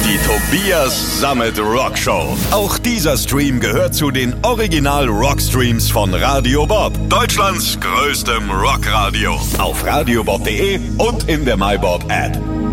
Die Tobias Summit Rock Show. Auch dieser Stream gehört zu den Original Rock Streams von Radio Bob, Deutschlands größtem Rockradio. Auf radiobob.de und in der MyBob App.